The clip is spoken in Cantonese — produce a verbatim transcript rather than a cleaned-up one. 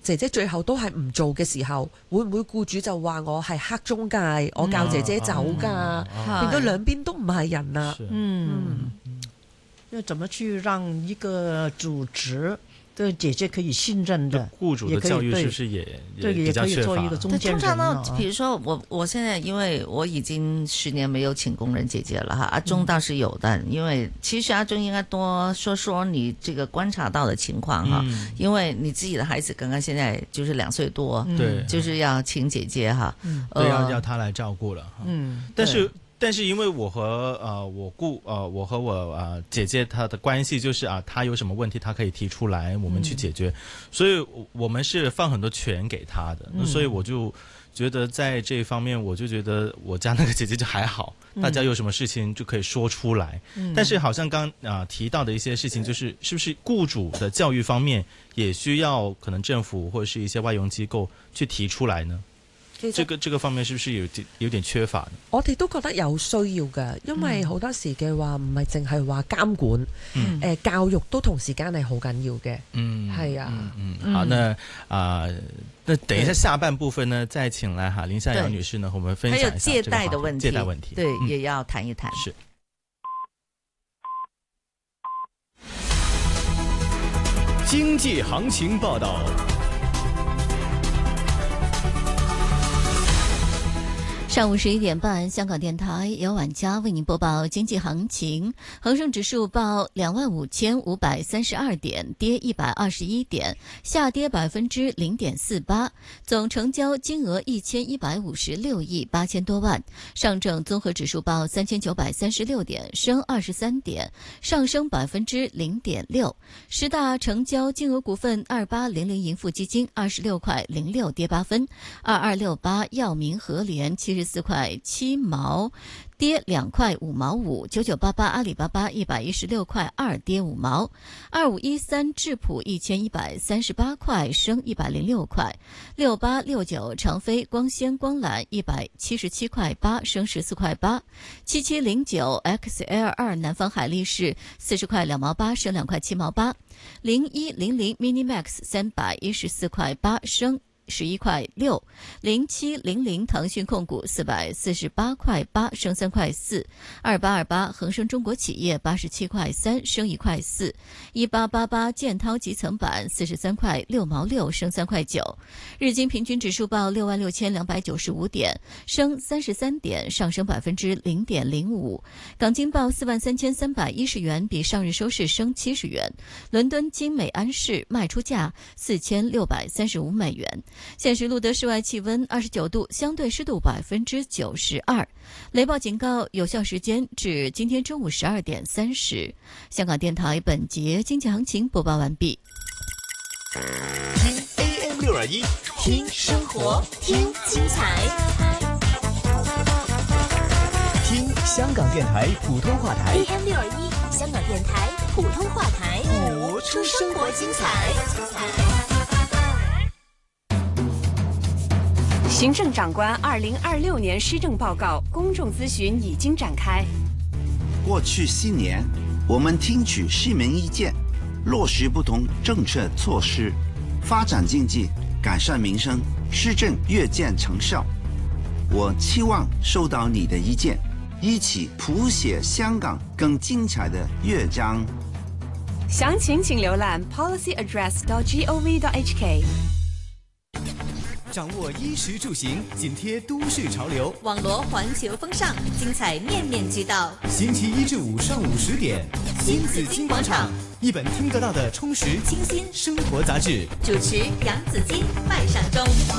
姐姐最後都係唔做嘅時候，會唔會僱主就話我係黑中介，我教姐姐走㗎，變到兩邊都唔係人啦。 嗯，要怎麼去讓一個主職的姐姐可以信任的， 雇主的教育是不是也對也可以做一個中間人？ 通常呢，比如說我我現在因為我已經十年沒有請工人姐姐了哈，阿中倒是有的，嗯、因為其實阿中應該多說說你這個觀察到的情況哈，嗯、因為你自己的孩子剛剛現在就是兩歲多，對、嗯，就是要請姐姐哈， 嗯呃、對，要要他來照顧了，嗯，但是。但是因為我和呃我姑呃我和我呃姐姐她的關係就是啊，她有什麼問題她可以提出來，我們去解決，嗯、所以我們是放很多權給她的，嗯、所以我就覺得在這一方面，我就覺得我家那個姐姐就還好，嗯、大家有什麼事情就可以說出來。嗯、但是好像剛啊、呃、提到的一些事情，就是是不是雇主的教育方面也需要可能政府或者是一些外傭機構去提出來呢？這個這個方面是不是有點有點缺乏呢？ 我哋都覺得有需要嘅，因為好多時嘅話唔係淨係話監管，誒、嗯呃、教育都同時間係好緊要嘅。嗯，係啊。 嗯，嗯好，那啊、呃，那等一下下半部分呢，再請來哈林夏瑤女士呢，和我們分享一下這個借貸的問題， 借貸問題， 對，嗯、也要談一談。 是。 經濟行情報道。 上午十一點半，香港電台由婉嘉為您播報經濟行情。恒生指數報兩萬五千五百三十二點，跌一百二十一點，下跌百分之零點四八。總成交金額一千一百五十六億八千多萬。上證綜合指數報三千九百三十六點，升二十三點，上升百分之零點六。十大成交金額股份：二八零零盈富基金二十六塊零六，跌八分；二二六八藥明和聯七十四塊七毛，跌兩塊五毛五；九九八八阿里巴巴一百一十六塊二，跌五毛；二五一三智普一千一百三十八塊，升一百零六塊；六八六九長飛光纖光纜一百七十七塊八，升十四塊八；七七零九 X L 二南方海力士四十塊兩毛八，升兩塊七毛八；零一零零 Minimax 三百一十四塊八，升十一塊六，零七零零騰訊控股四百四十八塊八，升三塊四；二八二八恒生中國企業八十七塊三，升一塊四；一八八八建滔集層板四十三塊六毛六，升三塊九。日經平均指數報六萬六千兩百九十五點，升三十三點，上升百分之零點零五。港金報四萬三千三百一十元，比上日收市升七十元。倫敦金美安士賣出價四千六百三十五美元。現時錄得室外氣溫二十九度，相對濕度百分之九十二。雷暴警告有效時間至今天中午十二點三十。香港電台本節經濟行情播報完畢。 聽 A M 六二一，聽生活，聽精彩，聽香港電台普通話台 A M 六二一，香港電台普通話台， 播出生活精彩。 行政長官二零二六年施政報告公眾諮詢已經展開。 過去四年，我們聽取市民意見，落實不同政策措施，發展經濟，改善民生，施政越見成效。我期望收到你的意見，一起譜寫香港更精彩的樂章。 詳情請瀏覽 policy address dot gov dot h k。 掌握衣食住行，緊貼都市潮流， 網羅環球風尚，精彩面面俱到。 星期一至五上午十點，新紫荊廣場，一本聽得到的充實清新生活雜誌。 主持楊紫荊麥尚中。